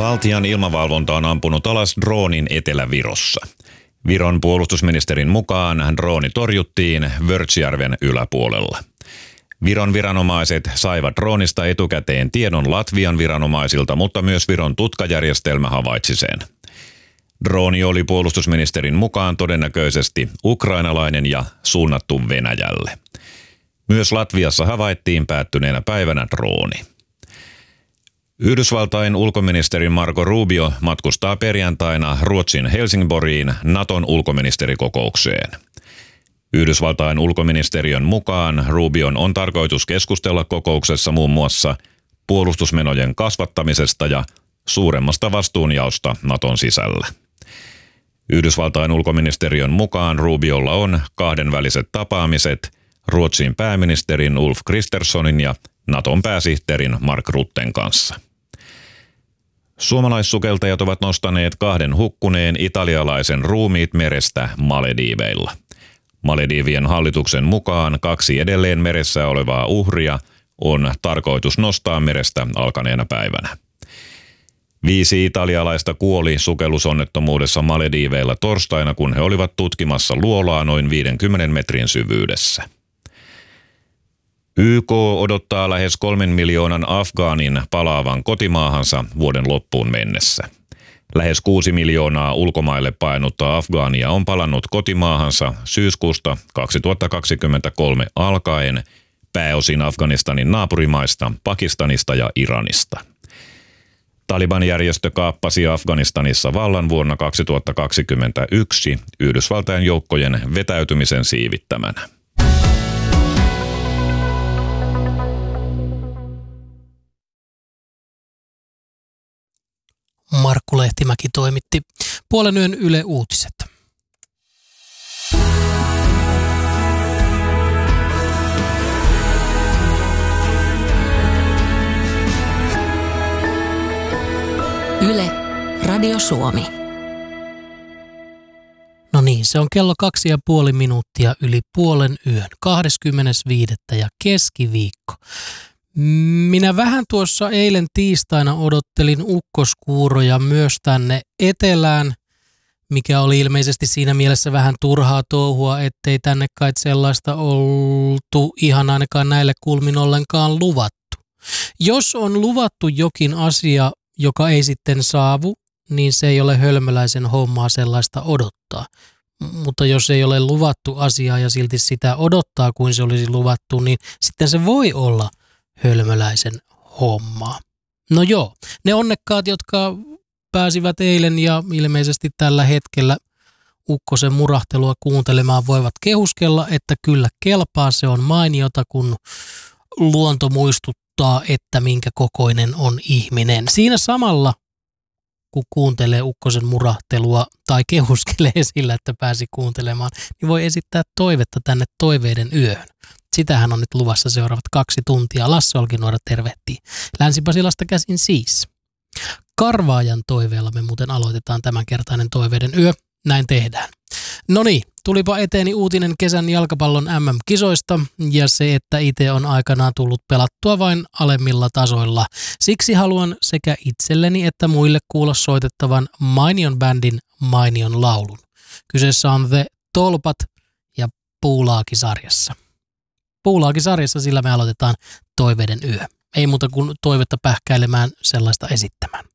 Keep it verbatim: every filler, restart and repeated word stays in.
Baltian ilmavalvonta on ampunut alas droonin Etelä-Virossa. Viron puolustusministerin mukaan drooni torjuttiin Vörtsjärven yläpuolella. Viron viranomaiset saivat droonista etukäteen tiedon Latvian viranomaisilta, mutta myös Viron tutkajärjestelmä havaitsi sen. Drooni oli puolustusministerin mukaan todennäköisesti ukrainalainen ja suunnattu Venäjälle. Myös Latviassa havaittiin päättyneenä päivänä drooni. Yhdysvaltain ulkoministeri Marco Rubio matkustaa perjantaina Ruotsin Helsingborgiin Naton ulkoministerikokoukseen. Yhdysvaltain ulkoministeriön mukaan Rubion on tarkoitus keskustella kokouksessa muun muassa puolustusmenojen kasvattamisesta ja suuremmasta vastuunjaosta Naton sisällä. Yhdysvaltain ulkoministeriön mukaan Rubiolla on kahdenväliset tapaamiset Ruotsin pääministerin Ulf Kristerssonin ja Naton pääsihteerin Mark Rutten kanssa. Suomalaissukeltajat ovat nostaneet kahden hukkuneen italialaisen ruumiit merestä Malediiveilla. Maledivien hallituksen mukaan kaksi edelleen meressä olevaa uhria on tarkoitus nostaa merestä alkaneena päivänä. Viisi italialaista kuoli sukellusonnettomuudessa Malediiveilla torstaina, kun he olivat tutkimassa luolaa noin viidenkymmenen metrin syvyydessä. Y K odottaa lähes kolmen miljoonan afgaanin palaavan kotimaahansa vuoden loppuun mennessä. Lähes kuusi miljoonaa ulkomaille painutta afgaania on palannut kotimaahansa syyskuusta kaksituhattakaksikymmentäkolme alkaen, pääosin Afganistanin naapurimaista, Pakistanista ja Iranista. Taliban-järjestö kaappasi Afganistanissa vallan vuonna kaksituhattakaksikymmentäyksi Yhdysvaltain joukkojen vetäytymisen siivittämänä. Markku Lehtimäki toimitti puolen yön Yle Uutiset. Yle, Radio Suomi. No niin, se on kello kaksi ja puoli minuuttia yli puolen yön, kahdeskymmenesviides ja keskiviikko. Minä vähän tuossa eilen tiistaina odottelin ukkoskuuroja myös tänne etelään, mikä oli ilmeisesti siinä mielessä vähän turhaa touhua, ettei tänne kai sellaista oltu ihan ainakaan näille kulmin ollenkaan luvattu. Jos on luvattu jokin asia, joka ei sitten saavu, niin se ei ole hölmöläisen hommaa sellaista odottaa. Mutta jos ei ole luvattu asiaa ja silti sitä odottaa kuin se olisi luvattu, niin sitten se voi olla hölmöläisen hommaa. No joo, ne onnekkaat, jotka pääsivät eilen ja ilmeisesti tällä hetkellä ukkosen murahtelua kuuntelemaan, voivat kehuskella, että kyllä kelpaa, se on mainiota, kun luonto muistuttaa, että minkä kokoinen on ihminen. Siinä samalla, kun kuuntelee ukkosen murahtelua tai kehuskelee sillä, että pääsi kuuntelemaan, niin voi esittää toivetta tänne toiveiden yöhön. Sitähän on nyt luvassa seuraavat kaksi tuntia. Lasse Olkinuora tervehtii Länsi-Pasilasta käsin siis. Karvaajan toiveella me muuten aloitetaan tämänkertainen toiveiden yö. Näin tehdään. No niin, tulipa eteeni uutinen kesän jalkapallon M M-kisoista ja se, että itse on aikanaan tullut pelattua vain alemmilla tasoilla. Siksi haluan sekä itselleni että muille kuulla soitettavan Mainion bändin Mainion laulun. Kyseessä on The Tolpat ja Puulaaki-sarjassa. Puulaaki-sarjassa sillä me aloitetaan toiveiden yö. Ei muuta kuin toivetta pähkäilemään sellaista esittämään.